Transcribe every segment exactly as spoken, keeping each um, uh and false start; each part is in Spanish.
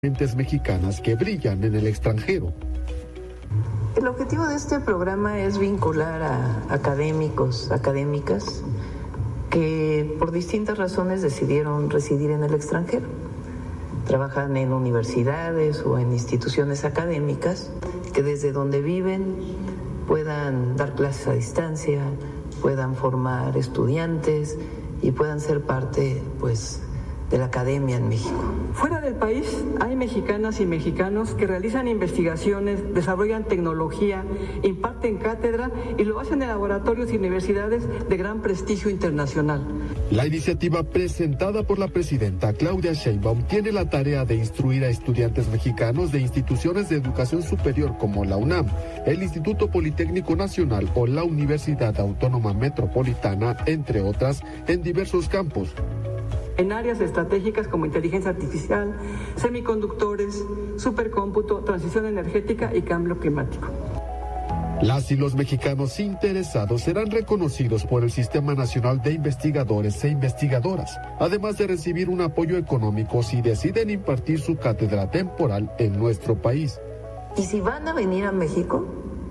Mentes mexicanas que brillan en el extranjero. El objetivo de este programa es vincular a académicos, académicas que por distintas razones decidieron residir en el extranjero. Trabajan en universidades o en instituciones académicas que desde donde viven puedan dar clases a distancia, puedan formar estudiantes y puedan ser parte, pues, de la academia en México. Fuera del país hay mexicanas y mexicanos que realizan investigaciones, desarrollan tecnología, imparten cátedra y lo hacen en laboratorios y universidades de gran prestigio internacional. La iniciativa presentada por la presidenta Claudia Sheinbaum tiene la tarea de instruir a estudiantes mexicanos de instituciones de educación superior como la UNAM, el Instituto Politécnico Nacional o la Universidad Autónoma Metropolitana, entre otras, en diversos campos. En áreas estratégicas como inteligencia artificial, semiconductores, supercómputo, transición energética y cambio climático. Las y los mexicanos interesados serán reconocidos por el Sistema Nacional de Investigadores e Investigadoras, además de recibir un apoyo económico si deciden impartir su cátedra temporal en nuestro país. Y si van a venir a México,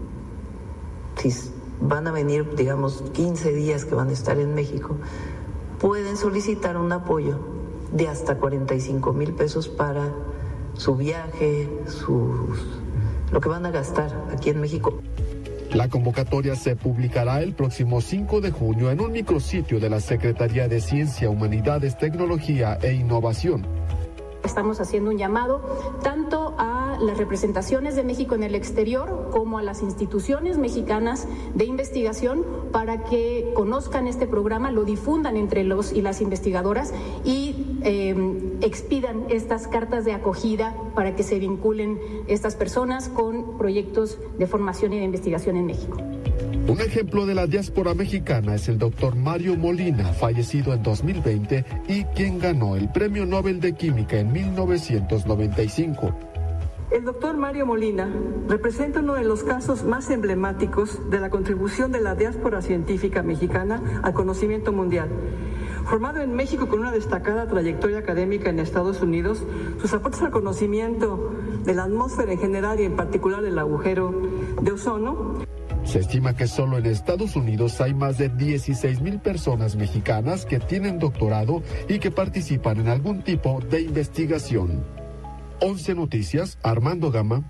si van a venir, digamos, quince días que van a estar en México, pueden solicitar un apoyo de hasta cuarenta y cinco mil pesos para su viaje, sus, lo que van a gastar aquí en México. La convocatoria se publicará el próximo cinco de junio en un micrositio de la Secretaría de Ciencia, Humanidades, Tecnología e Innovación. Estamos haciendo un llamado tanto a las representaciones de México en el exterior como a las instituciones mexicanas de investigación para que conozcan este programa, lo difundan entre los y las investigadoras y eh, expidan estas cartas de acogida para que se vinculen estas personas con proyectos de formación y de investigación en México. Un ejemplo de la diáspora mexicana es el doctor Mario Molina, fallecido en dos mil veinte y quien ganó el Premio Nobel de Química en mil novecientos noventa y cinco. El doctor Mario Molina representa uno de los casos más emblemáticos de la contribución de la diáspora científica mexicana al conocimiento mundial. Formado en México con una destacada trayectoria académica en Estados Unidos, sus aportes al conocimiento de la atmósfera en general y en particular del agujero de ozono. Se estima que solo en Estados Unidos hay más de dieciséis mil personas mexicanas que tienen doctorado y que participan en algún tipo de investigación. once Noticias, Armando Gama.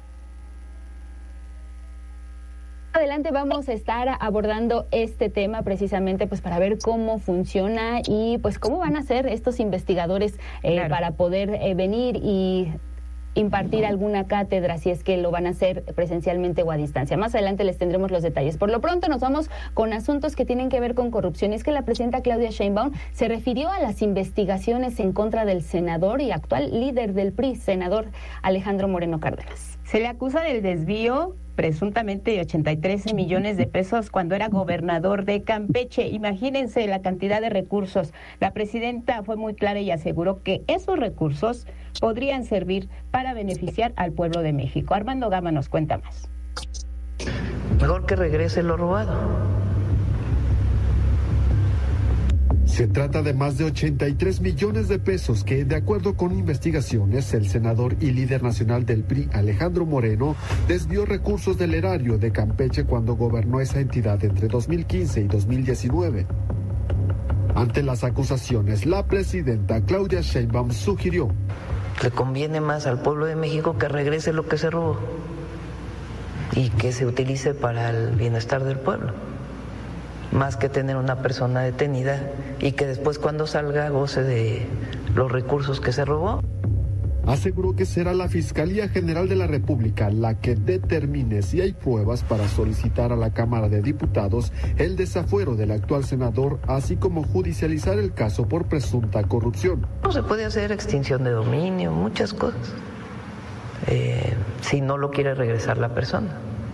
Adelante vamos a estar abordando este tema precisamente pues para ver cómo funciona y pues cómo van a ser estos investigadores eh, claro. para poder eh, venir y impartir alguna cátedra, si es que lo van a hacer presencialmente o a distancia. Más adelante les tendremos los detalles. Por lo pronto nos vamos con asuntos que tienen que ver con corrupción. Y es que la presidenta Claudia Sheinbaum se refirió a las investigaciones en contra del senador y actual líder del P R I, senador Alejandro Moreno Cárdenas. Se le acusa del desvío presuntamente de ochenta y tres millones de pesos cuando era gobernador de Campeche. Imagínense la cantidad de recursos. La presidenta fue muy clara y aseguró que esos recursos podrían servir para beneficiar al pueblo de México. Armando Gama nos cuenta más. Mejor que regrese lo robado. Se trata de más de ochenta y tres millones de pesos que, de acuerdo con investigaciones, el senador y líder nacional del P R I, Alejandro Moreno, desvió recursos del erario de Campeche cuando gobernó esa entidad entre dos mil quince y dos mil diecinueve. Ante las acusaciones, la presidenta Claudia Sheinbaum sugirió: le conviene más al pueblo de México que regrese lo que se robó y que se utilice para el bienestar del pueblo, más que tener una persona detenida y que después cuando salga goce de los recursos que se robó. Aseguró que será la Fiscalía General de la República la que determine si hay pruebas para solicitar a la Cámara de Diputados el desafuero del actual senador, así como judicializar el caso por presunta corrupción. No se puede hacer extinción de dominio, muchas cosas, eh, si no lo quiere regresar la persona.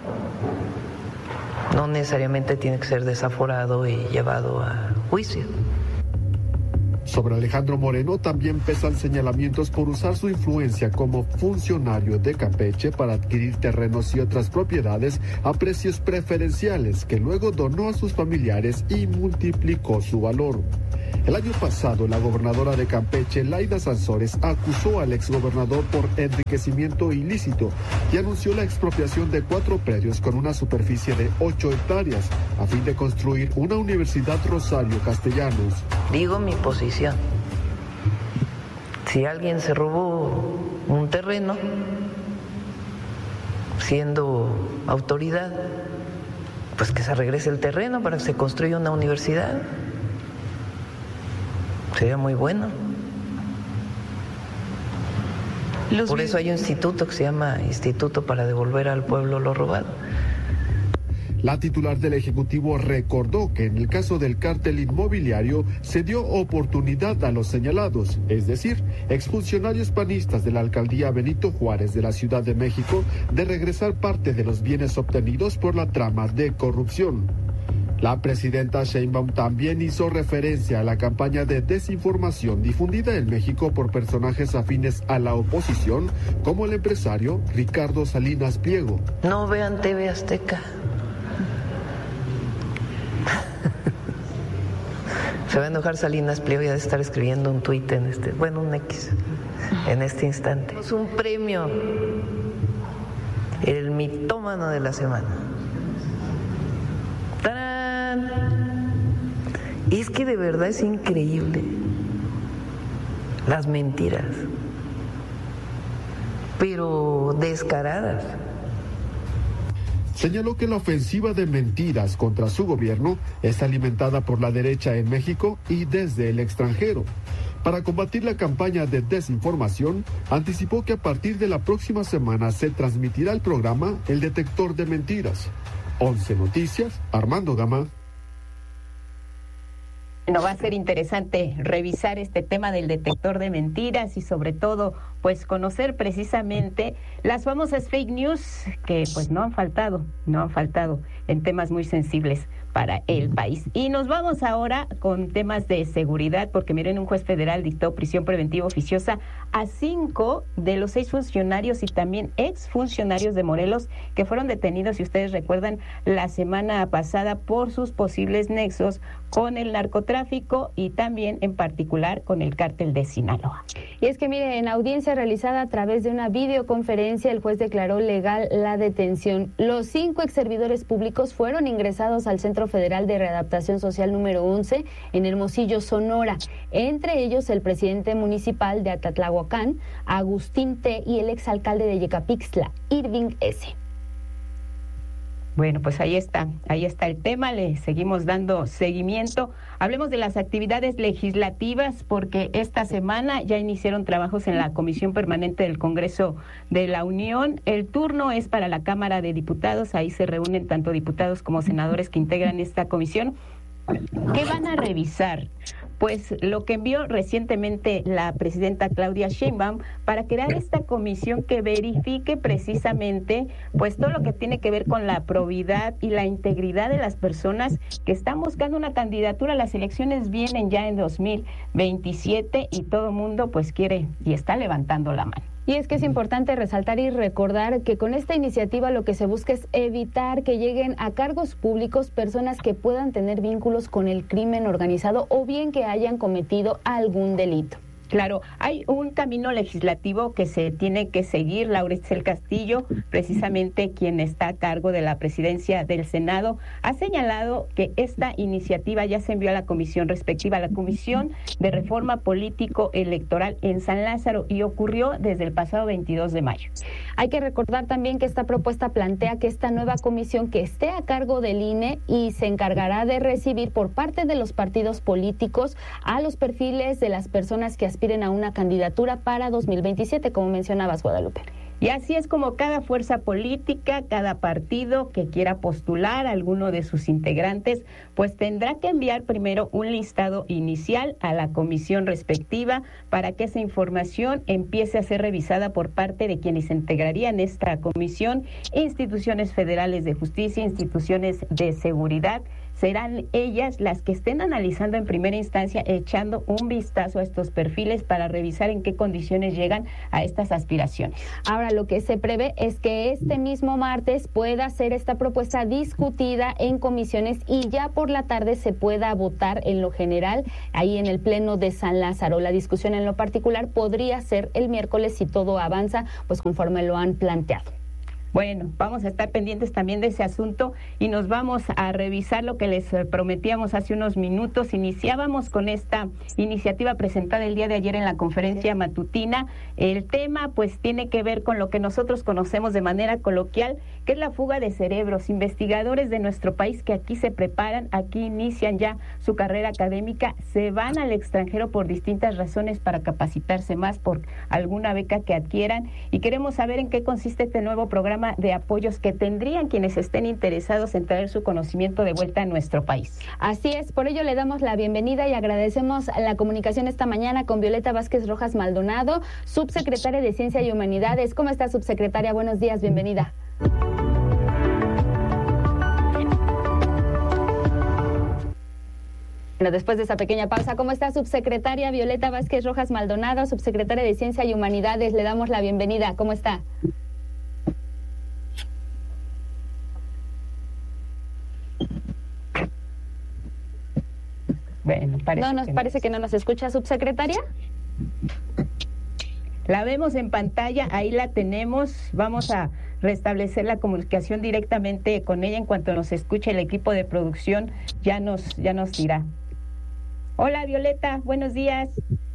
No necesariamente tiene que ser desaforado y llevado a juicio. Sobre Alejandro Moreno también pesan señalamientos por usar su influencia como funcionario de Campeche para adquirir terrenos y otras propiedades a precios preferenciales que luego donó a sus familiares y multiplicó su valor. El año pasado, la gobernadora de Campeche, Laida Sansores, acusó al exgobernador por enriquecimiento ilícito y anunció la expropiación de cuatro predios con una superficie de ocho hectáreas a fin de construir una Universidad Rosario Castellanos. Digo mi posición. Si alguien se robó un terreno siendo autoridad, pues que se regrese el terreno para que se construya una universidad. Sería muy bueno. Los Por eso hay un instituto que se llama Instituto para Devolver al Pueblo lo Robado. La titular del Ejecutivo recordó que en el caso del cártel inmobiliario se dio oportunidad a los señalados, es decir, exfuncionarios panistas de la alcaldía Benito Juárez de la Ciudad de México, de regresar parte de los bienes obtenidos por la trama de corrupción. La presidenta Sheinbaum también hizo referencia a la campaña de desinformación difundida en México por personajes afines a la oposición, como el empresario Ricardo Salinas Pliego. No vean T V Azteca. Se va a enojar Salinas Pliego y ha de estar escribiendo un tuit en este, bueno, un X, en este instante. Es un premio, el mitómano de la semana. ¡Tarán! Es que de verdad es increíble las mentiras, pero descaradas. Señaló que la ofensiva de mentiras contra su gobierno es alimentada por la derecha en México y desde el extranjero. Para combatir la campaña de desinformación, anticipó que a partir de la próxima semana se transmitirá el programa El Detector de Mentiras. once Noticias, Armando Gama. Bueno, va a ser interesante revisar este tema del detector de mentiras y sobre todo, pues conocer precisamente las famosas fake news que pues no han faltado, no han faltado en temas muy sensibles para el país. Y nos vamos ahora con temas de seguridad, porque miren, un juez federal dictó prisión preventiva oficiosa a cinco de los seis funcionarios y también exfuncionarios de Morelos que fueron detenidos, si ustedes recuerdan, la semana pasada por sus posibles nexos con el narcotráfico y también en particular con el cártel de Sinaloa. Y es que mire, en audiencia realizada a través de una videoconferencia, el juez declaró legal la detención. Los cinco exservidores públicos fueron ingresados al Centro Federal de Readaptación Social número once en Hermosillo, Sonora. Entre ellos el presidente municipal de Atatlahuacán, Agustín T., y el exalcalde de Yecapixtla, Irving S. Bueno, pues ahí está, ahí está el tema, le seguimos dando seguimiento. Hablemos de las actividades legislativas, porque esta semana ya iniciaron trabajos en la Comisión Permanente del Congreso de la Unión. El turno es para la Cámara de Diputados, ahí se reúnen tanto diputados como senadores que integran esta comisión. ¿Qué van a revisar? Pues lo que envió recientemente la presidenta Claudia Sheinbaum para crear esta comisión que verifique precisamente pues todo lo que tiene que ver con la probidad y la integridad de las personas que están buscando una candidatura. Las elecciones vienen ya en dos mil veintisiete y todo el mundo pues quiere y está levantando la mano. Y es que es importante resaltar y recordar que con esta iniciativa lo que se busca es evitar que lleguen a cargos públicos personas que puedan tener vínculos con el crimen organizado o bien que hayan cometido algún delito. Claro, hay un camino legislativo que se tiene que seguir. Laura Itzel Castillo, precisamente quien está a cargo de la presidencia del Senado, ha señalado que esta iniciativa ya se envió a la comisión respectiva, a la Comisión de Reforma Político Electoral en San Lázaro, y ocurrió desde el pasado veintidós de mayo. Hay que recordar también que esta propuesta plantea que esta nueva comisión que esté a cargo del I N E y se encargará de recibir por parte de los partidos políticos a los perfiles de las personas que aspiren a una candidatura para dos mil veintisiete, como mencionabas, Guadalupe. Y así es como cada fuerza política, cada partido que quiera postular a alguno de sus integrantes, pues tendrá que enviar primero un listado inicial a la comisión respectiva para que esa información empiece a ser revisada por parte de quienes integrarían esta comisión, instituciones federales de justicia, instituciones de seguridad, serán ellas las que estén analizando en primera instancia, echando un vistazo a estos perfiles para revisar en qué condiciones llegan a estas aspiraciones. Ahora, lo que se prevé es que este mismo martes pueda ser esta propuesta discutida en comisiones y ya por la tarde se pueda votar en lo general ahí en el Pleno de San Lázaro. La discusión en lo particular podría ser el miércoles si todo avanza, pues conforme lo han planteado. Bueno, vamos a estar pendientes también de ese asunto y nos vamos a revisar lo que les prometíamos hace unos minutos. Iniciábamos con esta iniciativa presentada el día de ayer en la conferencia matutina. El tema pues tiene que ver con lo que nosotros conocemos de manera coloquial, que es la fuga de cerebros. Investigadores de nuestro país que aquí se preparan, aquí inician ya su carrera académica, se van al extranjero por distintas razones para capacitarse más, por alguna beca que adquieran, y queremos saber en qué consiste este nuevo programa de apoyos que tendrían quienes estén interesados en traer su conocimiento de vuelta a nuestro país. Así es, por ello le damos la bienvenida y agradecemos la comunicación esta mañana con Violeta Vázquez Rojas Maldonado, subsecretaria de Ciencia y Humanidades. ¿Cómo está, subsecretaria? Buenos días, bienvenida. Bueno, después de esa pequeña pausa, ¿cómo está, subsecretaria Violeta Vázquez Rojas Maldonado, subsecretaria de Ciencia y Humanidades? Le damos la bienvenida. ¿Cómo está? Bueno, parece no nos que parece no. que no nos escucha, subsecretaria. La vemos en pantalla, ahí la tenemos. Vamos a restablecer la comunicación directamente con ella. En cuanto nos escuche el equipo de producción, ya nos, ya nos dirá. Hola, Violeta, buenos días.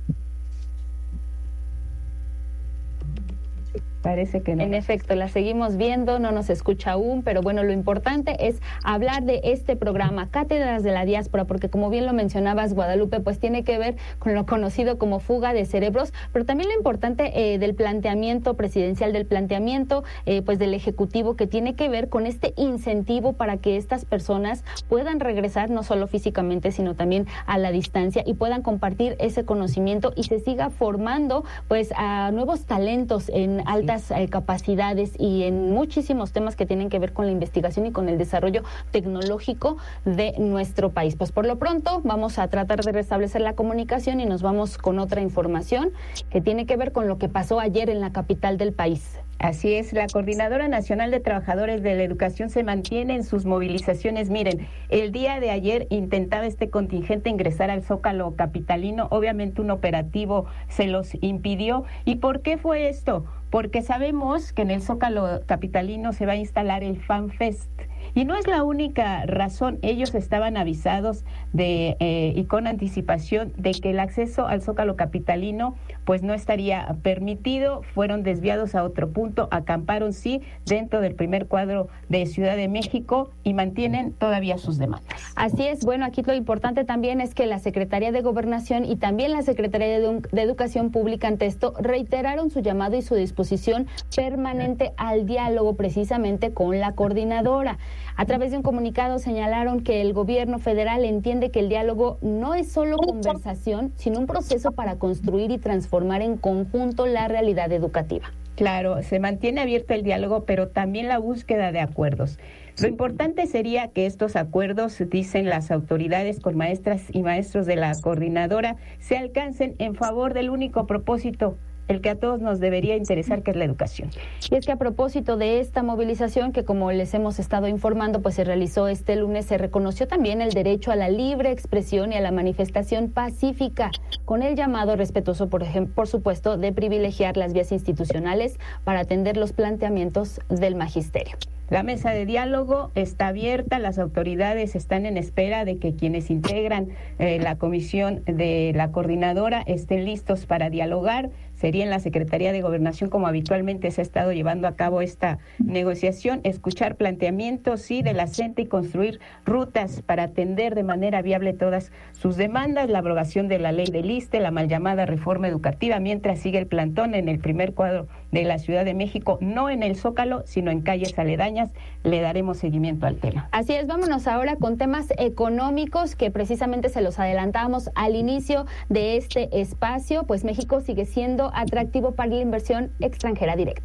Parece que no. En efecto, la seguimos viendo, no nos escucha aún, pero bueno, lo importante es hablar de este programa, Cátedras de la Diáspora, porque como bien lo mencionabas, Guadalupe, pues tiene que ver con lo conocido como fuga de cerebros, pero también lo importante eh, del planteamiento presidencial, del planteamiento eh, pues del Ejecutivo, que tiene que ver con este incentivo para que estas personas puedan regresar no solo físicamente, sino también a la distancia y puedan compartir ese conocimiento y se siga formando pues a nuevos talentos en alta capacidades y en muchísimos temas que tienen que ver con la investigación y con el desarrollo tecnológico de nuestro país. Pues por lo pronto vamos a tratar de restablecer la comunicación y nos vamos con otra información que tiene que ver con lo que pasó ayer en la capital del país. Así es, la Coordinadora Nacional de Trabajadores de la Educación se mantiene en sus movilizaciones. Miren, el día de ayer intentaba este contingente ingresar al Zócalo capitalino, obviamente un operativo se los impidió. ¿Y por qué fue esto? Porque sabemos que en el Zócalo capitalino se va a instalar el FanFest. Y no es la única razón, ellos estaban avisados de eh, y con anticipación de que el acceso al Zócalo capitalino pues no estaría permitido, fueron desviados a otro punto, acamparon sí dentro del primer cuadro de Ciudad de México y mantienen todavía sus demandas. Así es, bueno, aquí lo importante también es que la Secretaría de Gobernación y también la Secretaría de, de Educación Pública ante esto reiteraron su llamado y su disposición permanente al diálogo precisamente con la coordinadora. A través de un comunicado señalaron que el gobierno federal entiende que el diálogo no es solo conversación, sino un proceso para construir y transformar en conjunto la realidad educativa. Claro, se mantiene abierto el diálogo, pero también la búsqueda de acuerdos. Lo importante sería que estos acuerdos, dicen las autoridades con maestras y maestros de la coordinadora, se alcancen en favor del único propósito, el que a todos nos debería interesar, que es la educación. Y es que a propósito de esta movilización, que como les hemos estado informando, pues se realizó este lunes, se reconoció también el derecho a la libre expresión y a la manifestación pacífica, con el llamado respetuoso, por ejemplo, por supuesto, de privilegiar las vías institucionales para atender los planteamientos del magisterio. La mesa de diálogo está abierta, las autoridades están en espera de que quienes integran eh, la comisión de la coordinadora estén listos para dialogar. Sería en la Secretaría de Gobernación, como habitualmente se ha estado llevando a cabo esta negociación, escuchar planteamientos, sí, de la gente y construir rutas para atender de manera viable todas sus demandas, la abrogación de la ley del ISSSTE, la mal llamada reforma educativa, mientras sigue el plantón en el primer cuadro de la Ciudad de México, no en el Zócalo, sino en calles aledañas. Le daremos seguimiento al tema. Así es, vámonos ahora con temas económicos que precisamente se los adelantábamos al inicio de este espacio, pues México sigue siendo atractivo para la inversión extranjera directa.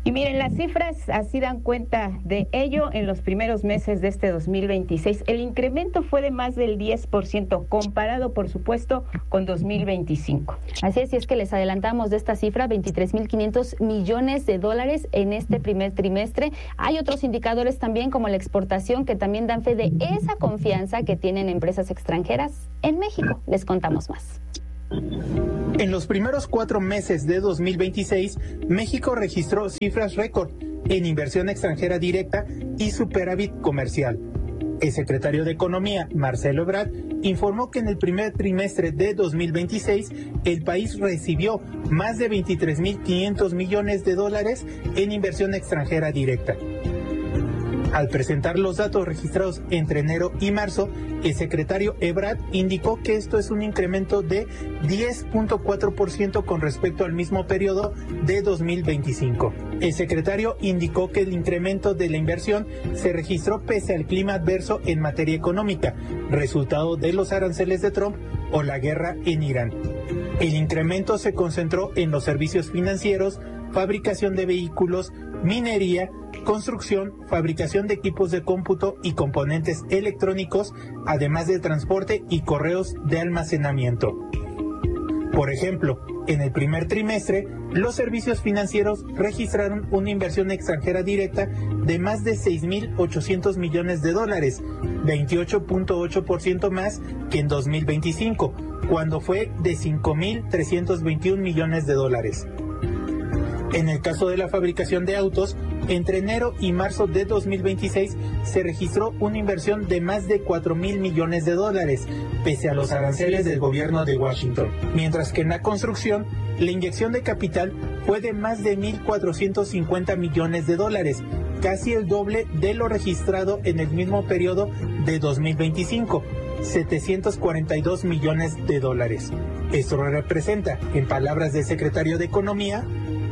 Y miren, las cifras así dan cuenta de ello. En los primeros meses de este dos mil veintiséis, el incremento fue de más del diez por ciento, comparado, por supuesto, con dos mil veinticinco. Así es, y es que les adelantamos de esta cifra, veintitrés mil quinientos millones de dólares en este primer trimestre. Hay otros indicadores también, como la exportación, que también dan fe de esa confianza que tienen empresas extranjeras en México. Les contamos más. En los primeros cuatro meses de dos mil veintiséis, México registró cifras récord en inversión extranjera directa y superávit comercial. El secretario de Economía, Marcelo Ebrard, informó que en el primer trimestre de dos mil veintiséis el país recibió más de veintitrés mil quinientos millones de dólares en inversión extranjera directa. Al presentar los datos registrados entre enero y marzo, el secretario Ebrard indicó que esto es un incremento de diez punto cuatro por ciento con respecto al mismo periodo de dos mil veinticinco. El secretario indicó que el incremento de la inversión se registró pese al clima adverso en materia económica, resultado de los aranceles de Trump o la guerra en Irán. El incremento se concentró en los servicios financieros, fabricación de vehículos, minería, construcción, fabricación de equipos de cómputo y componentes electrónicos, además de transporte y correos de almacenamiento. Por ejemplo, en el primer trimestre, los servicios financieros registraron una inversión extranjera directa de más de seis mil ochocientos millones de dólares, veintiocho punto ocho por ciento más que en dos mil veinticinco, cuando fue de cinco mil trescientos veintiún millones de dólares. En el caso de la fabricación de autos, entre enero y marzo de dos mil veintiséis se registró una inversión de más de cuatro mil millones de dólares, pese a los aranceles del gobierno de Washington. Mientras que en la construcción, la inyección de capital fue de más de mil cuatrocientos cincuenta millones de dólares, casi el doble de lo registrado en el mismo periodo de dos mil veinticinco, setecientos cuarenta y dos millones de dólares. Esto representa, en palabras del secretario de Economía,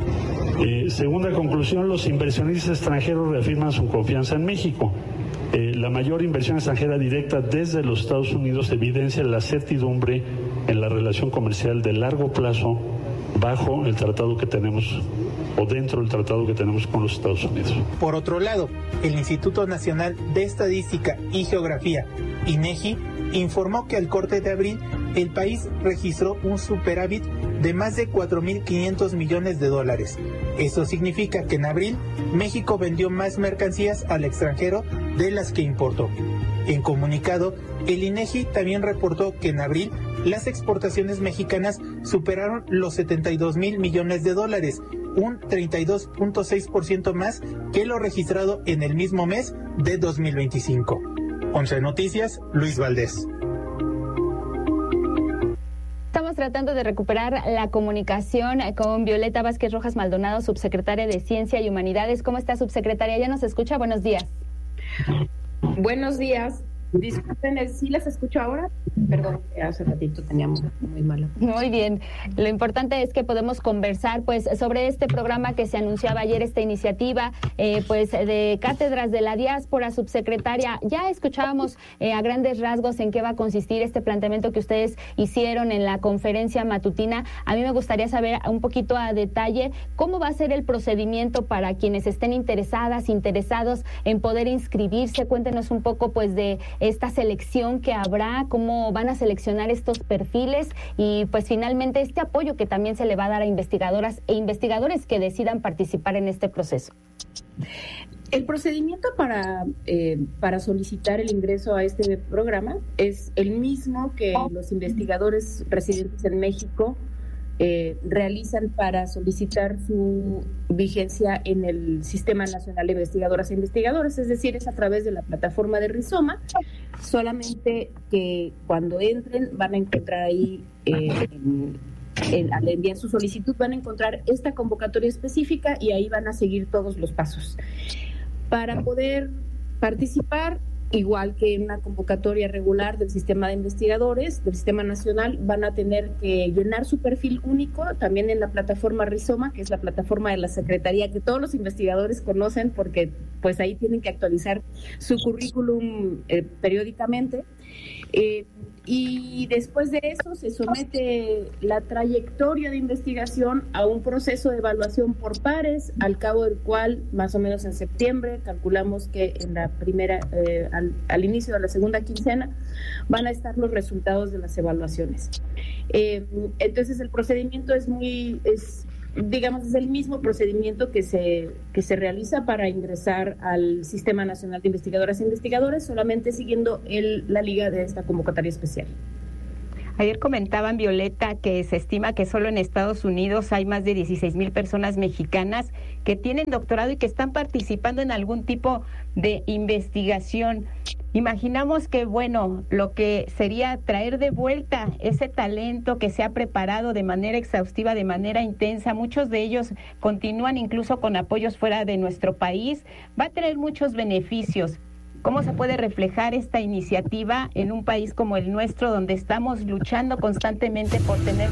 Eh, segunda conclusión, los inversionistas extranjeros reafirman su confianza en México. Eh, la mayor inversión extranjera directa desde los Estados Unidos evidencia la certidumbre en la relación comercial de largo plazo bajo el tratado que tenemos o dentro del tratado que tenemos con los Estados Unidos. Por otro lado, el Instituto Nacional de Estadística y Geografía, INEGI, informó que al corte de abril el país registró un superávit de más de cuatro mil quinientos millones de dólares. Esto significa que en abril México vendió más mercancías al extranjero de las que importó. En comunicado, el INEGI también reportó que en abril las exportaciones mexicanas superaron los setenta y dos mil millones de dólares, un treinta y dos punto seis por ciento más que lo registrado en el mismo mes de dos mil veinticinco. once Noticias, Luis Valdés. Estamos tratando de recuperar la comunicación con Violeta Vázquez Rojas Maldonado, subsecretaria de Ciencia y Humanidades. ¿Cómo está, subsecretaria? ¿Ya nos escucha? Buenos días. Buenos días. Disculpen, ¿sí las escucho ahora? Perdón, hace ratito teníamos muy mala. Muy bien. Lo importante es que podemos conversar pues sobre este programa que se anunciaba ayer, esta iniciativa eh, pues de Cátedras de la Diáspora, subsecretaria. Ya escuchábamos eh, a grandes rasgos en qué va a consistir este planteamiento que ustedes hicieron en la conferencia matutina. A mí me gustaría saber un poquito a detalle cómo va a ser el procedimiento para quienes estén interesadas, interesados en poder inscribirse. Cuéntenos un poco pues de esta selección que habrá, cómo van a seleccionar estos perfiles y pues finalmente este apoyo que también se le va a dar a investigadoras e investigadores que decidan participar en este proceso. El procedimiento para, eh, para solicitar el ingreso a este programa es el mismo que los investigadores residentes en México Eh, realizan para solicitar su vigencia en el Sistema Nacional de Investigadoras e Investigadores, es decir, es a través de la plataforma de Rizoma, solamente que cuando entren van a encontrar ahí, eh, en, en, al enviar su solicitud, van a encontrar esta convocatoria específica y ahí van a seguir todos los pasos. Para poder participar, igual que en una convocatoria regular del sistema de investigadores, del sistema nacional, van a tener que llenar su perfil único también en la plataforma Rizoma, que es la plataforma de la Secretaría que todos los investigadores conocen porque pues ahí tienen que actualizar su currículum eh, periódicamente. Eh, y después de eso se somete la trayectoria de investigación a un proceso de evaluación por pares, al cabo del cual, más o menos en septiembre, calculamos que en la primera, eh, al, al inicio de la segunda quincena, van a estar los resultados de las evaluaciones. Eh, entonces el procedimiento es muy, es, digamos, es el mismo procedimiento que se, que se realiza para ingresar al Sistema Nacional de Investigadoras e Investigadores, solamente siguiendo el, la liga de esta convocatoria especial. Ayer comentaban, Violeta, que se estima que solo en Estados Unidos hay más de dieciséis mil personas mexicanas que tienen doctorado y que están participando en algún tipo de investigación. Imaginamos que, bueno, lo que sería traer de vuelta ese talento que se ha preparado de manera exhaustiva, de manera intensa, muchos de ellos continúan incluso con apoyos fuera de nuestro país, va a tener muchos beneficios. ¿Cómo se puede reflejar esta iniciativa en un país como el nuestro, donde estamos luchando constantemente por tener...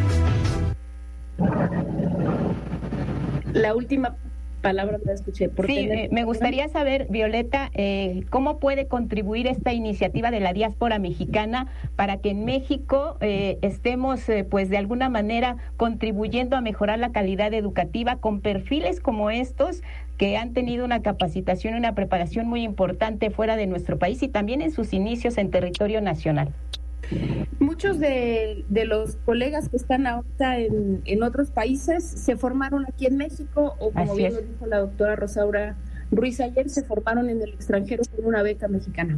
La última palabra la escuché. Por sí, tener... eh, me gustaría saber, Violeta, eh, cómo puede contribuir esta iniciativa de la diáspora mexicana para que en México eh, estemos, eh, pues de alguna manera, contribuyendo a mejorar la calidad educativa con perfiles como estos, que han tenido una capacitación y una preparación muy importante fuera de nuestro país y también en sus inicios en territorio nacional. Muchos de, de los colegas que están ahorita en, en otros países se formaron aquí en México, o como Así bien es. lo dijo la doctora Rosaura Ruiz ayer, se formaron en el extranjero con una beca mexicana.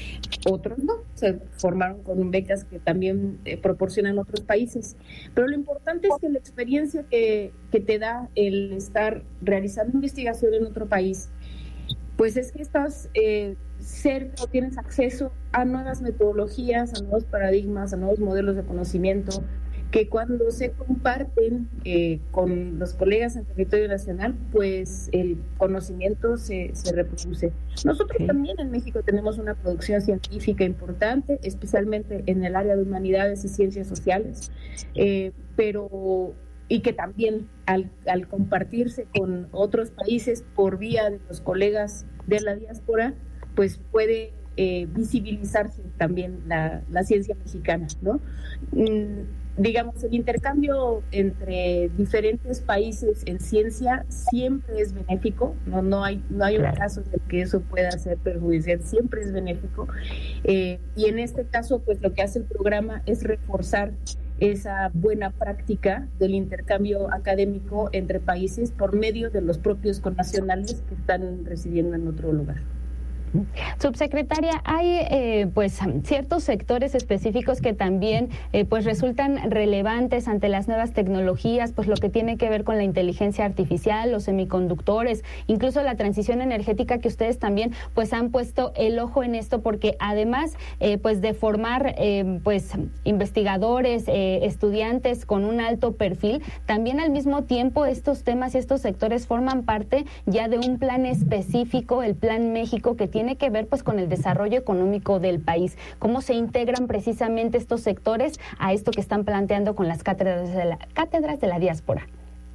Otros no, se formaron con becas que también eh, proporcionan otros países. Pero lo importante es que la experiencia que, que te da el estar realizando investigación en otro país, pues es que estás eh, cerca o tienes acceso a nuevas metodologías, a nuevos paradigmas, a nuevos modelos de conocimiento, que cuando se comparten eh, con los colegas en territorio nacional, pues el conocimiento se, se reproduce. Nosotros sí. también en México tenemos una producción científica importante, especialmente en el área de humanidades y ciencias sociales, eh, pero y que también al, al compartirse con otros países por vía de los colegas de la diáspora, pues puede eh, visibilizarse también la, la ciencia mexicana, ¿no? Mm, digamos, el intercambio entre diferentes países en ciencia siempre es benéfico, no no hay no hay claro. un caso en el que eso pueda ser perjudicial, siempre es benéfico, eh, y en este caso, pues lo que hace el programa es reforzar esa buena práctica del intercambio académico entre países por medio de los propios connacionales que están residiendo en otro lugar. Subsecretaria, hay eh, pues ciertos sectores específicos que también eh, pues resultan relevantes ante las nuevas tecnologías, pues lo que tiene que ver con la inteligencia artificial, los semiconductores, incluso la transición energética, que ustedes también pues han puesto el ojo en esto, porque además eh, pues de formar eh, pues investigadores, eh, estudiantes con un alto perfil, también al mismo tiempo estos temas y estos sectores forman parte ya de un plan específico, el Plan México, que tiene tiene que ver pues con el desarrollo económico del país. ¿Cómo se integran precisamente estos sectores a esto que están planteando con las cátedras de la, cátedras de la diáspora?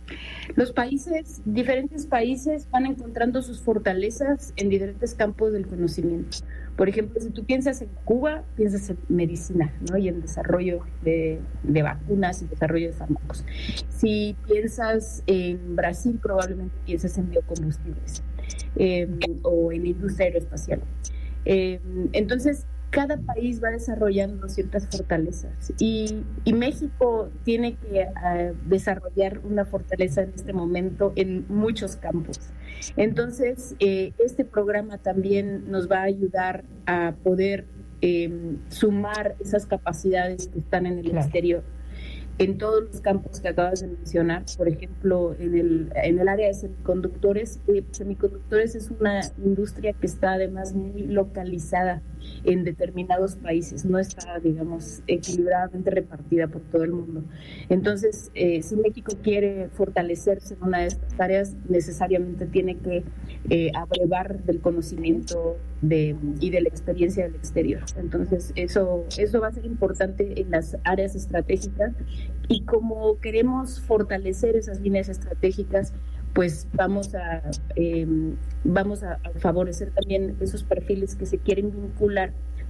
Los países, diferentes países van encontrando sus fortalezas en diferentes campos del conocimiento. Por ejemplo, si tú piensas en Cuba, piensas en medicina, ¿no? Y en desarrollo de, de vacunas y desarrollo de fármacos. Si piensas en Brasil, probablemente piensas en biocombustibles. Eh, o en la industria aeroespacial. Eh, entonces, cada país va desarrollando ciertas fortalezas y, y México tiene que uh, desarrollar una fortaleza en este momento en muchos campos. Entonces, eh, este programa también nos va a ayudar a poder eh, sumar esas capacidades que están en el claro. exterior, en todos los campos que acabas de mencionar. Por ejemplo, en el, en el área de semiconductores. Eh, semiconductores es una industria que está además muy localizada en determinados países, no está, digamos, equilibradamente repartida por todo el mundo. Entonces, eh, si México quiere fortalecerse en una de estas áreas, necesariamente tiene que eh, abrevar del conocimiento de, y de la experiencia del exterior. Entonces, eso, eso va a ser importante en las áreas estratégicas. Y como queremos fortalecer esas líneas estratégicas, pues vamos a eh, vamos a favorecer también esos perfiles que se quieren vincular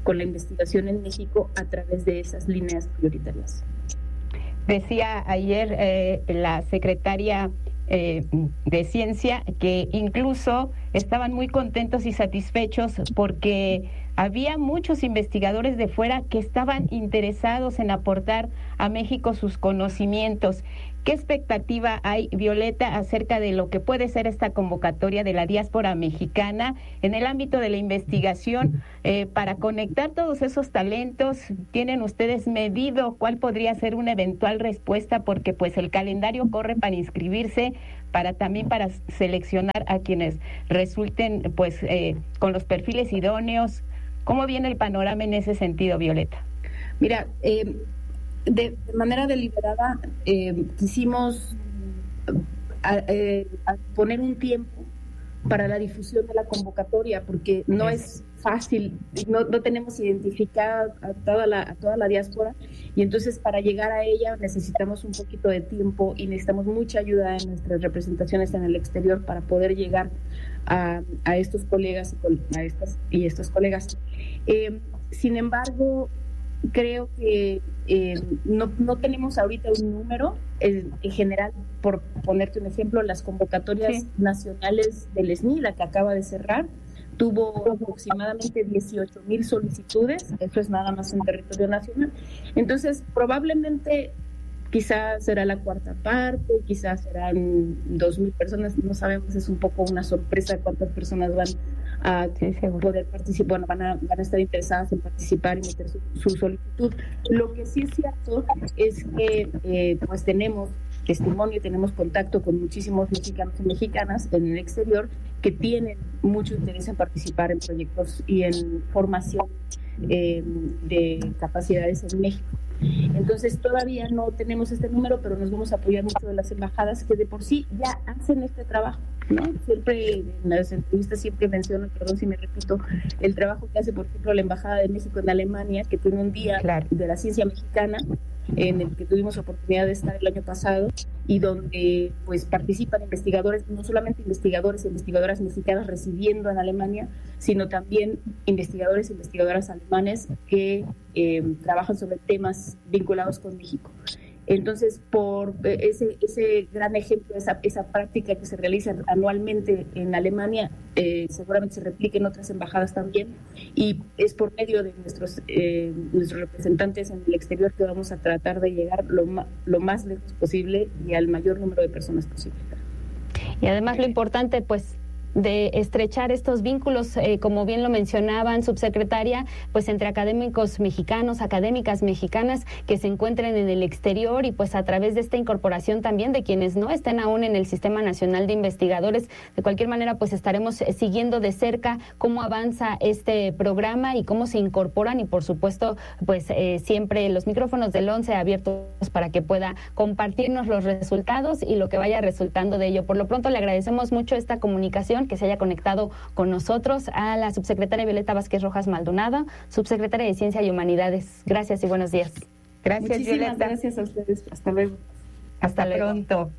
con la investigación en México a través de esas líneas prioritarias. Decía ayer eh, la secretaria eh, de Ciencia que incluso estaban muy contentos y satisfechos porque había muchos investigadores de fuera que estaban interesados en aportar a México sus conocimientos. ¿Qué expectativa hay, Violeta, acerca de lo que puede ser esta convocatoria de la diáspora mexicana en el ámbito de la investigación eh, para conectar todos esos talentos? ¿Tienen ustedes medido cuál podría ser una eventual respuesta? Porque pues el calendario corre para inscribirse, para también para seleccionar a quienes resulten pues eh, con los perfiles idóneos. ¿Cómo viene el panorama en ese sentido, Violeta? Mira, eh, de, de manera deliberada eh, quisimos a, eh, a poner un tiempo para la difusión de la convocatoria, porque no es fácil, no, no tenemos identificada a toda, la, a toda la diáspora, y entonces para llegar a ella necesitamos un poquito de tiempo y necesitamos mucha ayuda en nuestras representaciones en el exterior para poder llegar a, a estos colegas y, a estas, y estos colegas. Eh, sin embargo, creo que eh, no, no tenemos ahorita un número. Eh, en general, por ponerte un ejemplo, las convocatorias sí. nacionales del S N I, la que acaba de cerrar, tuvo aproximadamente dieciocho mil solicitudes, eso es nada más en territorio nacional. Entonces, probablemente quizás será la cuarta parte, quizás serán dos mil personas, no sabemos, es un poco una sorpresa cuántas personas van a poder participar, bueno, van a, van a estar interesadas en participar y meter su, su solicitud. Lo que sí es cierto es que eh, pues tenemos testimonio, tenemos contacto con muchísimos mexicanos y mexicanas en el exterior que tienen mucho interés en participar en proyectos y en formación eh, de capacidades en México. Entonces todavía no tenemos este número, pero nos vamos a apoyar mucho de las embajadas que de por sí ya hacen este trabajo, ¿no? Siempre en las entrevistas siempre menciono, perdón si me repito, el trabajo que hace, por ejemplo, la Embajada de México en Alemania, que tiene un día claro. de la ciencia mexicana, en el que tuvimos oportunidad de estar el año pasado y donde pues participan investigadores, no solamente investigadores e investigadoras mexicanas residiendo en Alemania, sino también investigadores e investigadoras alemanes que eh, trabajan sobre temas vinculados con México. Entonces, por ese, ese gran ejemplo, esa, esa práctica que se realiza anualmente en Alemania, eh, seguramente se replica en otras embajadas también, y es por medio de nuestros, eh, nuestros representantes en el exterior que vamos a tratar de llegar lo, ma, lo más lejos posible y al mayor número de personas posible. Y además lo importante, pues, de estrechar estos vínculos, eh, como bien lo mencionaban, subsecretaria, pues entre académicos mexicanos, académicas mexicanas que se encuentren en el exterior y pues a través de esta incorporación también de quienes no estén aún en el Sistema Nacional de Investigadores. De cualquier manera, pues estaremos siguiendo de cerca cómo avanza este programa y cómo se incorporan y por supuesto, pues eh, siempre los micrófonos del once abiertos para que pueda compartirnos los resultados y lo que vaya resultando de ello. Por lo pronto le agradecemos mucho esta comunicación, que se haya conectado con nosotros, a la subsecretaria Violeta Vázquez Rojas Maldonado, subsecretaria de Ciencia y Humanidades. Gracias y buenos días. Gracias, Muchísimas Violeta. Gracias a ustedes. Hasta luego. Hasta, Hasta luego. pronto.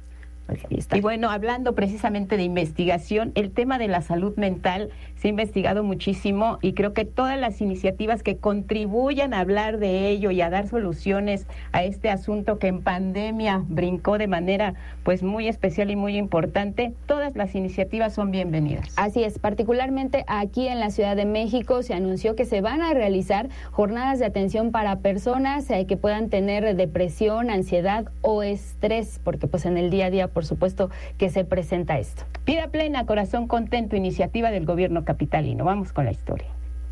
Y bueno, hablando precisamente de investigación, el tema de la salud mental se ha investigado muchísimo y creo que todas las iniciativas que contribuyan a hablar de ello y a dar soluciones a este asunto que en pandemia brincó de manera pues muy especial y muy importante, todas las iniciativas son bienvenidas. Así es, particularmente aquí en la Ciudad de México se anunció que se van a realizar jornadas de atención para personas eh, que puedan tener depresión, ansiedad o estrés, porque pues en el día a día por supuesto que se presenta esto. Vida plena, corazón contento, iniciativa del gobierno capitalino. Vamos con la historia.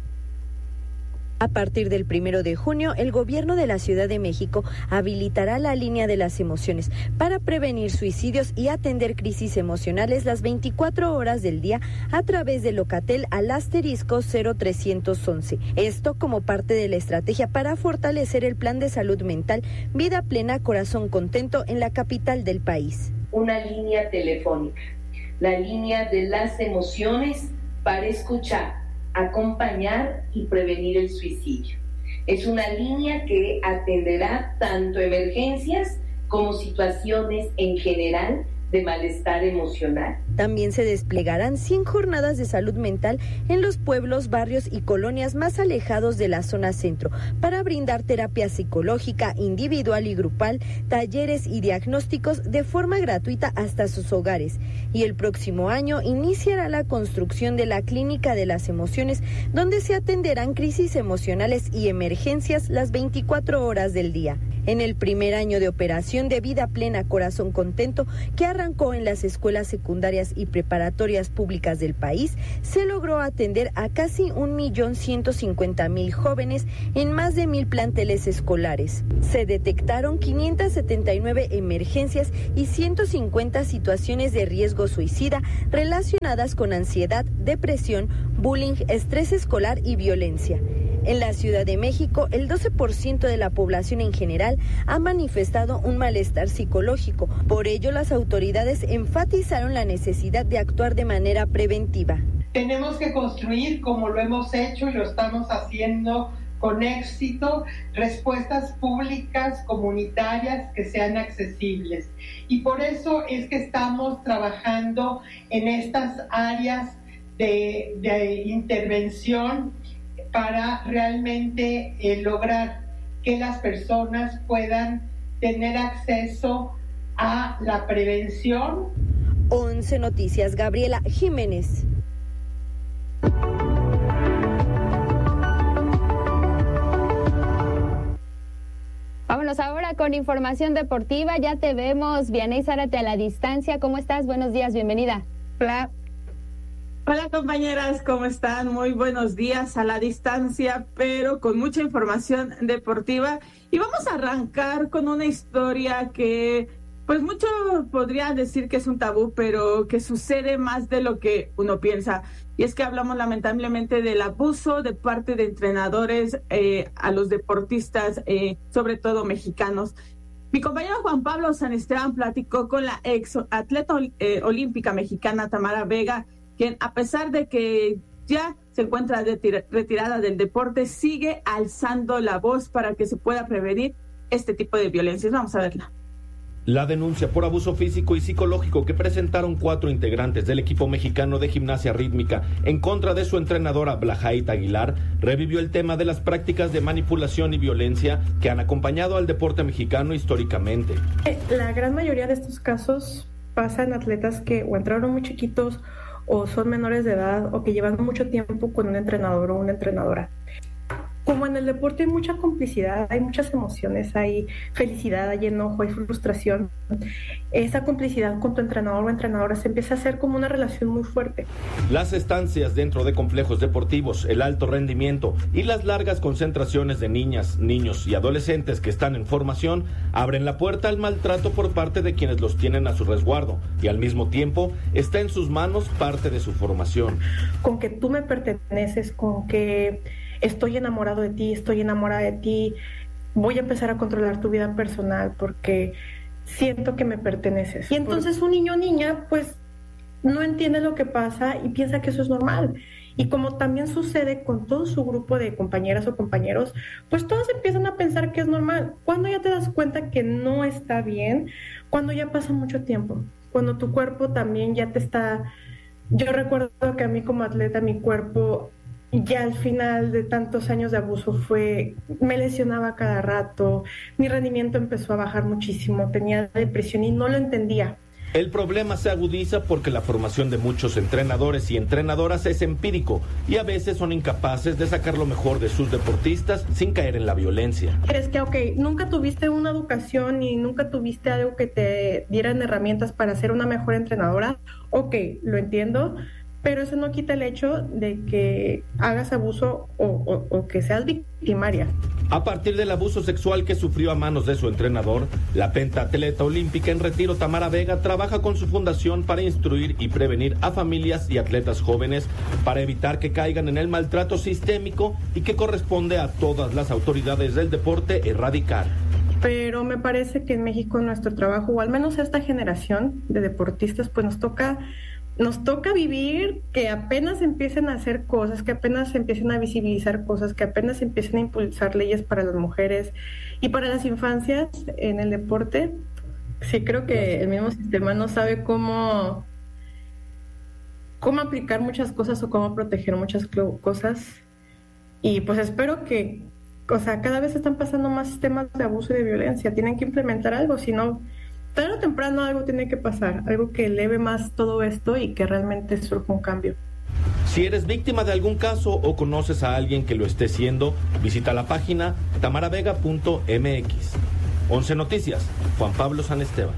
A partir del primero de junio, el gobierno de la Ciudad de México habilitará la línea de las emociones para prevenir suicidios y atender crisis emocionales las veinticuatro horas del día a través de Locatel al asterisco cero trescientos once. Esto como parte de la estrategia para fortalecer el plan de salud mental Vida Plena, Corazón Contento en la capital del país. Una línea telefónica, la línea de las emociones para escuchar, acompañar y prevenir el suicidio. Es una línea que atenderá tanto emergencias como situaciones en general de malestar emocional. También se desplegarán cien jornadas de salud mental en los pueblos, barrios y colonias más alejados de la zona centro para brindar terapia psicológica individual y grupal, talleres y diagnósticos de forma gratuita hasta sus hogares. Y el próximo año iniciará la construcción de la Clínica de las Emociones, donde se atenderán crisis emocionales y emergencias las veinticuatro horas del día. En el primer año de operación de Vida Plena Corazón Contento, que arrancó en las escuelas secundarias y preparatorias públicas del país, se logró atender a casi un millón ciento cincuenta mil jóvenes en más de mil planteles escolares. Se detectaron quinientas setenta y nueve emergencias y ciento cincuenta situaciones de riesgo suicida relacionadas con ansiedad, depresión, bullying, estrés escolar y violencia. En la Ciudad de México, el doce por ciento de la población en general ha manifestado un malestar psicológico. Por ello, las autoridades enfatizaron la necesidad de actuar de manera preventiva. Tenemos que construir, como lo hemos hecho y lo estamos haciendo con éxito, respuestas públicas, comunitarias, que sean accesibles. Y por eso es que estamos trabajando en estas áreas de, de intervención para realmente eh, lograr que las personas puedan tener acceso a la prevención. once Noticias, Gabriela Jiménez. Vámonos ahora con información deportiva. Ya te vemos, Vianey Zárate, a la distancia. ¿Cómo estás? Buenos días, bienvenida. Hola. Hola compañeras, ¿cómo están? Muy buenos días a la distancia, pero con mucha información deportiva. Y vamos a arrancar con una historia que, pues mucho podría decir que es un tabú, pero que sucede más de lo que uno piensa. Y es que hablamos lamentablemente del abuso de parte de entrenadores eh, a los deportistas, eh, sobre todo mexicanos. Mi compañero Juan Pablo San Esteban platicó con la ex atleta eh, olímpica mexicana Tamara Vega, quien a pesar de que ya se encuentra retirada del deporte, sigue alzando la voz para que se pueda prevenir este tipo de violencias. Vamos a verla. La denuncia por abuso físico y psicológico que presentaron cuatro integrantes del equipo mexicano de gimnasia rítmica en contra de su entrenadora Blahait Aguilar revivió el tema de las prácticas de manipulación y violencia que han acompañado al deporte mexicano históricamente. La gran mayoría de estos casos pasan atletas que o entraron muy chiquitos o son menores de edad o que llevan mucho tiempo con un entrenador o una entrenadora. Como en el deporte hay mucha complicidad, hay muchas emociones, hay felicidad, hay enojo, hay frustración, esa complicidad con tu entrenador o entrenadora se empieza a hacer como una relación muy fuerte. Las estancias dentro de complejos deportivos, el alto rendimiento y las largas concentraciones de niñas, niños y adolescentes que están en formación abren la puerta al maltrato por parte de quienes los tienen a su resguardo y al mismo tiempo está en sus manos parte de su formación. Con que tú me perteneces, con que estoy enamorado de ti, estoy enamorada de ti, voy a empezar a controlar tu vida personal porque siento que me perteneces. Y entonces un niño o niña pues no entiende lo que pasa y piensa que eso es normal. Y como también sucede con todo su grupo de compañeras o compañeros, pues todos empiezan a pensar que es normal. Cuando ya te das cuenta que no está bien, cuando ya pasa mucho tiempo, cuando tu cuerpo también ya te está... Yo recuerdo que a mí como atleta mi cuerpo... ya al final de tantos años de abuso fue, me lesionaba cada rato, mi rendimiento empezó a bajar muchísimo, tenía depresión y no lo entendía. El problema se agudiza porque la formación de muchos entrenadores y entrenadoras es empírico y a veces son incapaces de sacar lo mejor de sus deportistas sin caer en la violencia. Es que, ok, nunca tuviste una educación y nunca tuviste algo que te dieran herramientas para ser una mejor entrenadora, ok, lo entiendo, pero eso no quita el hecho de que hagas abuso o, o, o que seas victimaria. A partir del abuso sexual que sufrió a manos de su entrenador, la pentatleta olímpica en retiro Tamara Vega trabaja con su fundación para instruir y prevenir a familias y atletas jóvenes para evitar que caigan en el maltrato sistémico y que corresponde a todas las autoridades del deporte erradicar. Pero me parece que en México nuestro trabajo, o al menos a esta generación de deportistas, pues nos toca... Nos toca vivir que apenas empiecen a hacer cosas, que apenas empiecen a visibilizar cosas, que apenas empiecen a impulsar leyes para las mujeres y para las infancias en el deporte. Sí, creo que el mismo sistema no sabe cómo, cómo aplicar muchas cosas o cómo proteger muchas cosas. Y pues espero que, o sea, cada vez están pasando más temas de abuso y de violencia. Tienen que implementar algo, si no, tarde o temprano algo tiene que pasar, algo que eleve más todo esto y que realmente surja un cambio. Si eres víctima de algún caso o conoces a alguien que lo esté siendo, visita la página tamara vega punto m x. once Noticias, Juan Pablo San Esteban.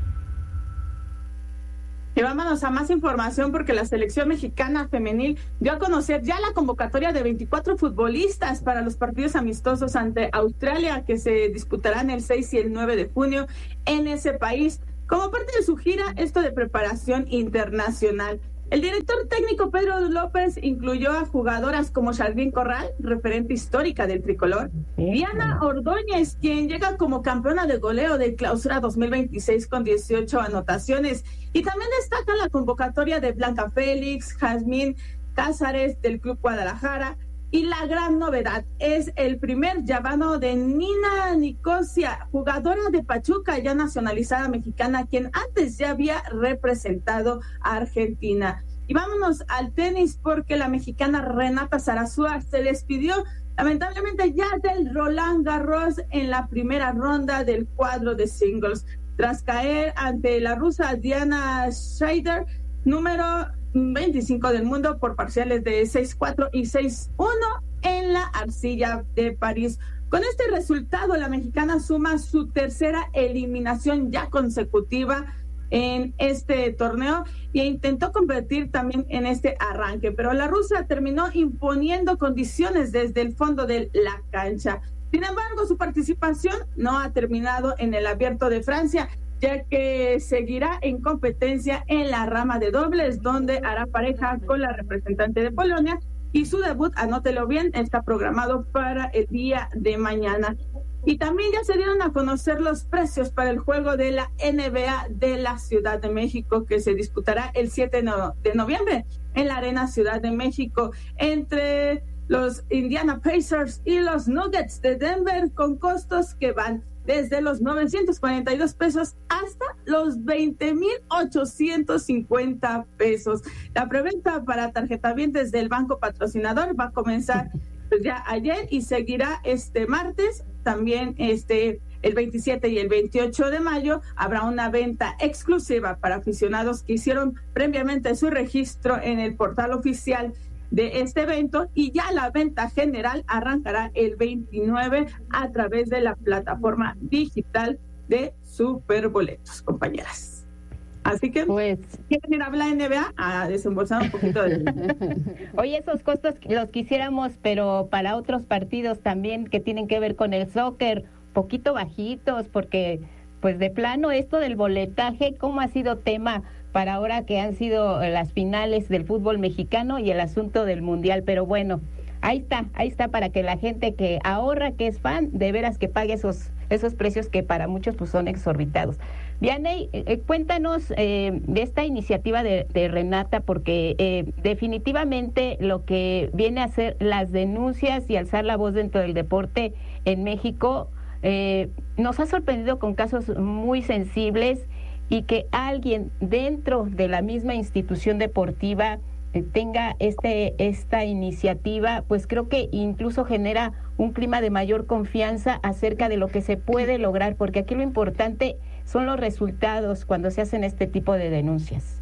Y vámonos a más información porque la selección mexicana femenil dio a conocer ya la convocatoria de veinticuatro futbolistas para los partidos amistosos ante Australia que se disputarán el seis y el nueve de junio en ese país como parte de su gira esto de preparación internacional. El director técnico Pedro López incluyó a jugadoras como Charlín Corral, referente histórica del tricolor, Diana Ordóñez, quien llega como campeona de goleo de Clausura dos mil veintiséis con dieciocho anotaciones, y también destaca la convocatoria de Blanca Félix, Jazmín Cázares del Club Guadalajara, y la gran novedad es el primer llamado de Nina Nicosia, jugadora de Pachuca, ya nacionalizada mexicana, quien antes ya había representado a Argentina. Y vámonos al tenis porque la mexicana Renata Zarazúa se despidió lamentablemente ya del Roland Garros en la primera ronda del cuadro de singles, tras caer ante la rusa Diana Scheider, número veinticinco del mundo, por parciales de seis cuatro y seis uno en la arcilla de París. Con este resultado, la mexicana suma su tercera eliminación ya consecutiva en este torneo e intentó competir también en este arranque, pero la rusa terminó imponiendo condiciones desde el fondo de la cancha. Sin embargo, su participación no ha terminado en el Abierto de Francia, ya que seguirá en competencia en la rama de dobles, donde hará pareja con la representante de Polonia, y su debut, anótelo bien, está programado para el día de mañana. Y también ya se dieron a conocer los precios para el juego de la N B A de la Ciudad de México, que se disputará el siete de noviembre en la Arena Ciudad de México, entre los Indiana Pacers y los Nuggets de Denver, con costos que van desde los novecientos cuarenta y dos pesos hasta los veinte mil ochocientos cincuenta pesos. La preventa para tarjetavientes del banco patrocinador va a comenzar pues ya ayer y seguirá este martes. También este el veintisiete y el veintiocho de mayo habrá una venta exclusiva para aficionados que hicieron previamente su registro en el portal oficial de este evento, y ya la venta general arrancará el veintinueve a través de la plataforma digital de Superboletos, compañeras. Así que, pues, ¿quieren ir a la N B A a desembolsar un poquito de... Oye, esos costos los quisiéramos, pero para otros partidos también que tienen que ver con el soccer, poquito bajitos, porque pues de plano esto del boletaje, ¿cómo ha sido tema para ahora que han sido las finales del fútbol mexicano y el asunto del mundial? Pero bueno, ahí está, ahí está para que la gente que ahorra, que es fan, de veras que pague esos esos precios que para muchos pues son exorbitados. Vianey, eh, cuéntanos eh, de esta iniciativa de, de Renata, porque eh, definitivamente lo que viene a ser las denuncias y alzar la voz dentro del deporte en México eh, nos ha sorprendido con casos muy sensibles, y que alguien dentro de la misma institución deportiva eh, tenga este esta iniciativa, pues creo que incluso genera un clima de mayor confianza acerca de lo que se puede lograr, porque aquí lo importante son los resultados cuando se hacen este tipo de denuncias.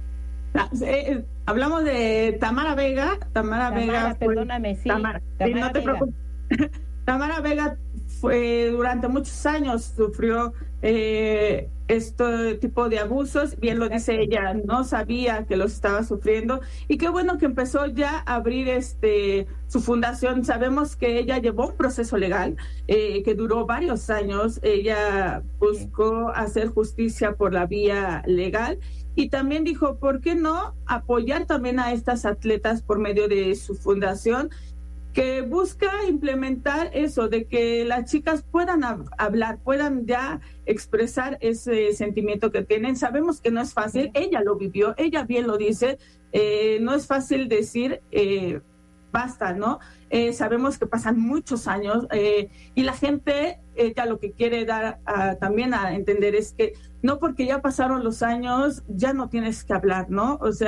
Ah, eh, hablamos de Tamara Vega, Tamara, Tamara Vega, perdóname, sí, Tamara, Tamara sí, no te Vega. preocupes. Tamara Vega fue durante muchos años sufrió eh, este tipo de abusos, bien lo dice ella, no sabía que los estaba sufriendo, y qué bueno que empezó ya a abrir este su fundación. Sabemos que ella llevó un proceso legal eh, que duró varios años. Ella buscó hacer justicia por la vía legal, y también dijo, ¿por qué no apoyar también a estas atletas por medio de su fundación, que busca implementar eso, de que las chicas puedan hab- hablar, puedan ya expresar ese sentimiento que tienen? Sabemos que no es fácil, ella lo vivió, ella bien lo dice, eh, no es fácil decir eh, basta, ¿no? Eh, sabemos que pasan muchos años eh, y la gente, ella lo que quiere dar a, también a entender es que no porque ya pasaron los años, ya no tienes que hablar, ¿no? O sea,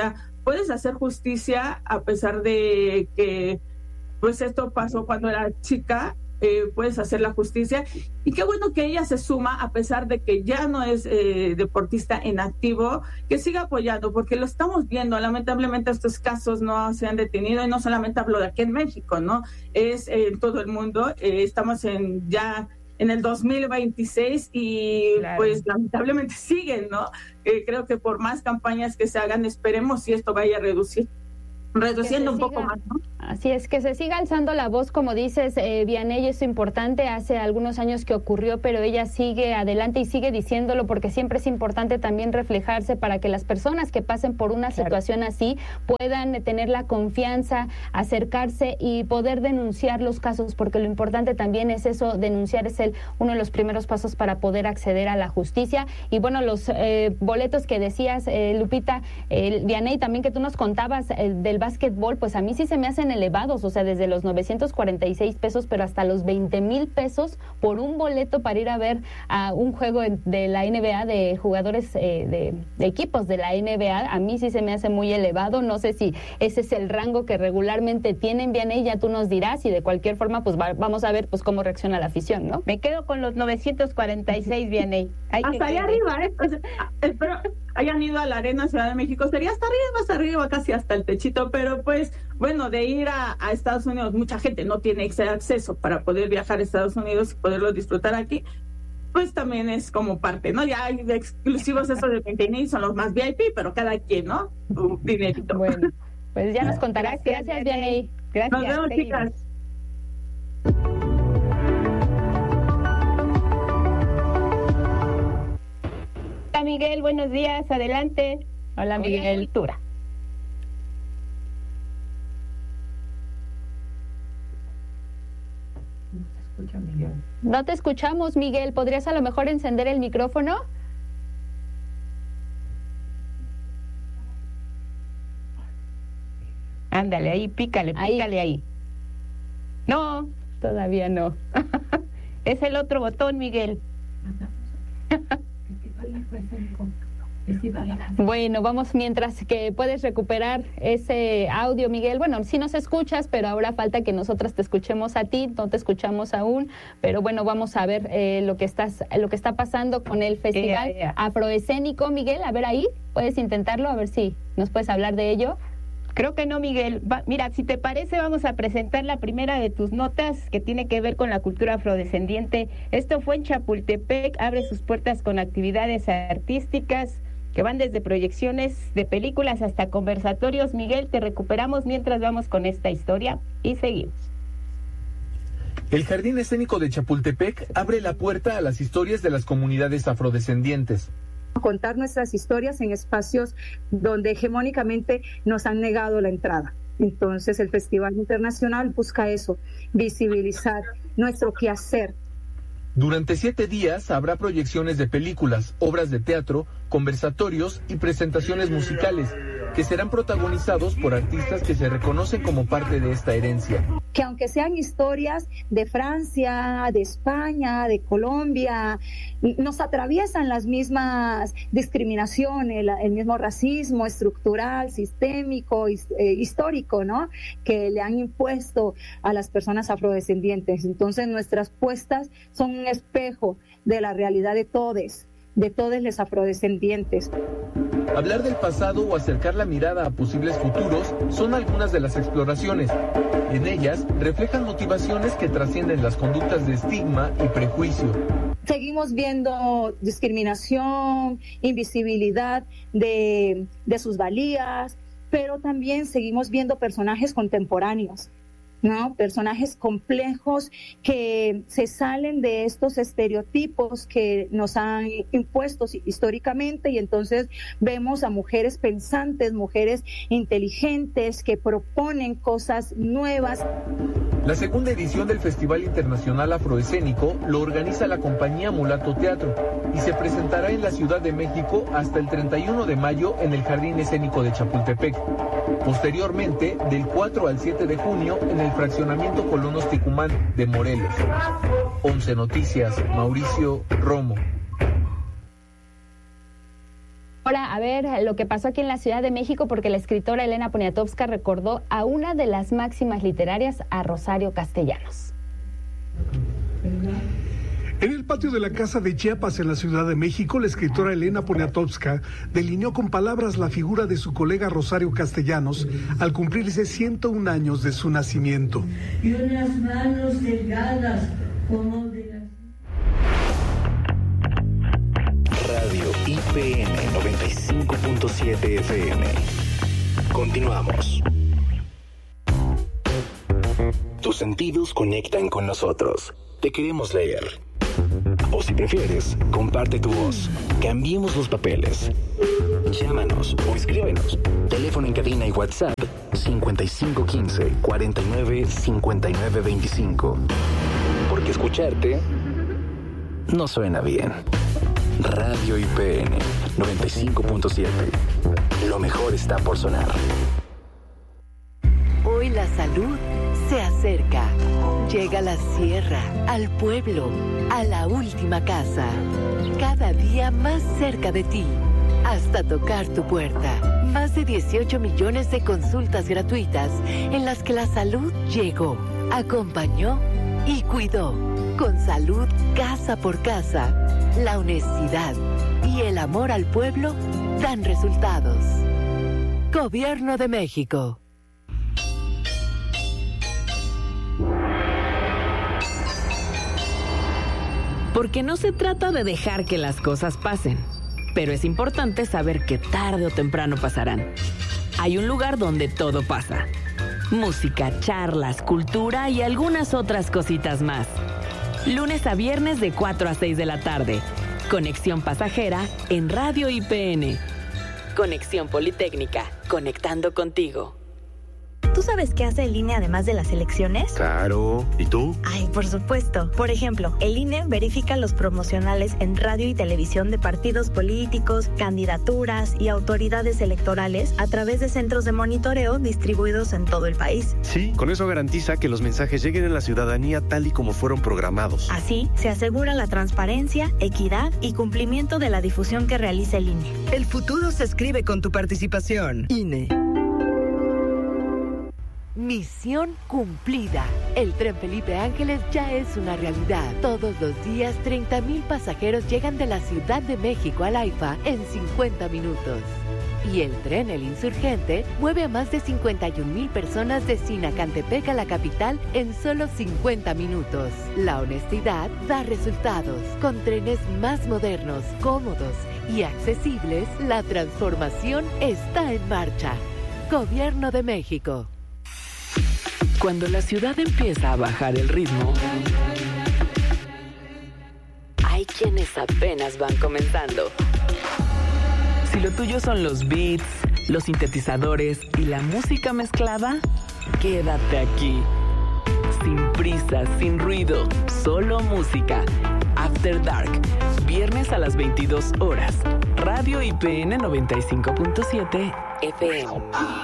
puedes hacer justicia a pesar de que pues esto pasó cuando era chica. Eh, puedes hacer la justicia, y qué bueno que ella se suma a pesar de que ya no es eh, deportista en activo, que siga apoyando, porque lo estamos viendo, lamentablemente estos casos no se han detenido, y no solamente hablo de aquí en México, ¿no? Es en eh, todo el mundo. Eh, estamos en ya en el dos mil veintiséis y claro, pues lamentablemente siguen, ¿no? Eh, creo que por más campañas que se hagan, esperemos si esto vaya a reducir reduciendo un poco más, ¿no? Así es, que se siga alzando la voz, como dices, eh, Vianey, es importante. Hace algunos años que ocurrió, pero ella sigue adelante y sigue diciéndolo, porque siempre es importante también reflejarse para que las personas que pasen por una claro. situación así puedan tener la confianza, acercarse y poder denunciar los casos, porque lo importante también es eso, denunciar es el uno de los primeros pasos para poder acceder a la justicia. Y bueno, los eh, boletos que decías, eh, Lupita, eh, Vianey, también que tú nos contabas eh, del básquetbol, pues a mí sí se me hacen elevados, o sea, desde los novecientos cuarenta y seis pesos, pero hasta los veinte mil pesos por un boleto para ir a ver a un juego de la N B A de jugadores eh, de, de equipos de la N B A. A mí sí se me hace muy elevado. No sé si ese es el rango que regularmente tienen, Vianey, ya tú nos dirás, y de cualquier forma pues va, vamos a ver pues cómo reacciona la afición, ¿no? Me quedo con los novecientos cuarenta y seis, Vianey. Hasta allá arriba, ¿eh? O sea, espero hayan ido a la Arena Ciudad de México, sería hasta arriba, hasta arriba, casi hasta el techito, pero pues, bueno, de ir a, a Estados Unidos, mucha gente no tiene ese acceso para poder viajar a Estados Unidos y poderlo disfrutar aquí, pues también es como parte, ¿no? Ya hay exclusivos esos de veinte mil, son los más V I P, pero cada quien, ¿no? Un dinerito. Bueno, pues ya nos contarás. Gracias, Gracias Vianey. Gracias. Nos vemos, chicas. Hola, Miguel, buenos días, adelante. Hola, Miguel. Tura. No te escuchamos, Miguel. ¿Podrías a lo mejor encender el micrófono? Ándale, ahí, pícale, pícale ahí. ahí. No, todavía no. Es el otro botón, Miguel. Bueno, vamos mientras que puedes recuperar ese audio, Miguel. Bueno, sí nos escuchas, pero ahora falta que nosotras te escuchemos a ti, no te escuchamos aún, pero bueno, vamos a ver eh, lo que estás, lo que está pasando con el Festival yeah, yeah. Afroescénico, Miguel. A ver ahí, puedes intentarlo, a ver si nos puedes hablar de ello. Creo que no, Miguel. Va, mira, si te parece, vamos a presentar la primera de tus notas que tiene que ver con la cultura afrodescendiente. Esto fue en Chapultepec, abre sus puertas con actividades artísticas que van desde proyecciones de películas hasta conversatorios. Miguel, te recuperamos mientras vamos con esta historia y seguimos. El Jardín Escénico de Chapultepec abre la puerta a las historias de las comunidades afrodescendientes. Contar nuestras historias en espacios donde hegemónicamente nos han negado la entrada. Entonces el Festival Internacional busca eso, visibilizar nuestro quehacer. Durante siete días habrá proyecciones de películas, obras de teatro, conversatorios y presentaciones musicales que serán protagonizados por artistas que se reconocen como parte de esta herencia. Que aunque sean historias de Francia, de España, de Colombia, nos atraviesan las mismas discriminaciones, el mismo racismo estructural, sistémico, histórico, ¿no? Que le han impuesto a las personas afrodescendientes. Entonces nuestras puestas son un espejo de la realidad de todos, de todos los afrodescendientes. Hablar del pasado o acercar la mirada a posibles futuros son algunas de las exploraciones. En ellas reflejan motivaciones que trascienden las conductas de estigma y prejuicio. Seguimos viendo discriminación, invisibilidad de, de sus valías, pero también seguimos viendo personajes contemporáneos, ¿no? Personajes complejos que se salen de estos estereotipos que nos han impuesto históricamente, y entonces vemos a mujeres pensantes, mujeres inteligentes que proponen cosas nuevas. La segunda edición del Festival Internacional Afroescénico lo organiza la compañía Mulato Teatro y se presentará en la Ciudad de México hasta el treinta y uno de mayo en el Jardín Escénico de Chapultepec. Posteriormente, del cuatro al siete de junio en el Fraccionamiento Colonos Ticumán de Morelos. once Noticias, Mauricio Romo. Ahora a ver lo que pasó aquí en la Ciudad de México, porque la escritora Elena Poniatowska recordó a una de las máximas literarias, a Rosario Castellanos. En el patio de la Casa de Chiapas, en la Ciudad de México, la escritora Elena Poniatowska delineó con palabras la figura de su colega Rosario Castellanos al cumplirse ciento un años de su nacimiento. Y unas manos delgadas como de las... Radio I P N noventa y cinco punto siete F M. Continuamos. Tus sentidos conectan con nosotros. Te queremos leer. O si prefieres, comparte tu voz. Cambiemos los papeles. Llámanos o escríbenos. Teléfono en cabina y WhatsApp cincuenta y cinco quince cuarenta y nueve cincuenta y nueve veinticinco. Porque escucharte no suena bien. Radio I P N noventa y cinco punto siete. Lo mejor está por sonar. Hoy la salud se acerca. Llega a la sierra, al pueblo, a la última casa. Cada día más cerca de ti, hasta tocar tu puerta. Más de dieciocho millones de consultas gratuitas en las que la salud llegó, acompañó y cuidó. Con salud casa por casa, la honestidad y el amor al pueblo dan resultados. Gobierno de México. Porque no se trata de dejar que las cosas pasen, pero es importante saber que tarde o temprano pasarán. Hay un lugar donde todo pasa. Música, charlas, cultura y algunas otras cositas más. Lunes a viernes de cuatro a seis de la tarde. Conexión pasajera en Radio I P N. Conexión Politécnica, conectando contigo. ¿Tú sabes qué hace el I N E además de las elecciones? Claro. ¿Y tú? Ay, por supuesto. Por ejemplo, el I N E verifica los promocionales en radio y televisión de partidos políticos, candidaturas y autoridades electorales a través de centros de monitoreo distribuidos en todo el país. Sí, con eso garantiza que los mensajes lleguen a la ciudadanía tal y como fueron programados. Así, se asegura la transparencia, equidad y cumplimiento de la difusión que realiza el I N E. El futuro se escribe con tu participación. I N E. Misión cumplida. El tren Felipe Ángeles ya es una realidad. Todos los días, treinta mil pasajeros llegan de la Ciudad de México al AIFA en cincuenta minutos. Y el tren El Insurgente mueve a más de cincuenta y un mil personas de Sinacantepec a la capital en solo cincuenta minutos. La honestidad da resultados. Con trenes más modernos, cómodos y accesibles, la transformación está en marcha. Gobierno de México. Cuando la ciudad empieza a bajar el ritmo, hay quienes apenas van comenzando. Si lo tuyo son los beats, los sintetizadores y la música mezclada, quédate aquí. Sin prisa, sin ruido, solo música. After Dark, viernes a las veintidós horas. Radio I P N noventa y cinco punto siete F M.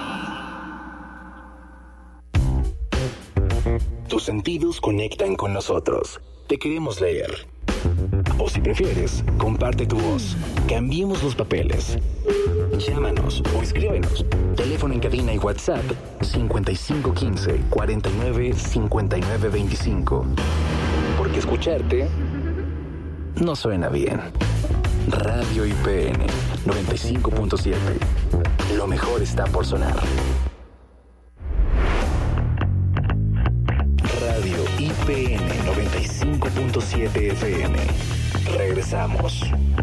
Tus sentidos conectan con nosotros. Te queremos leer. O si prefieres, comparte tu voz. Cambiemos los papeles. Llámanos o escríbenos. Teléfono en cabina y WhatsApp cincuenta y cinco quince cuarenta y nueve cincuenta y nueve veinticinco. Porque escucharte no suena bien. Radio I P N noventa y cinco punto siete. Lo mejor está por sonar. Radio I P N noventa y cinco punto siete F M. Regresamos.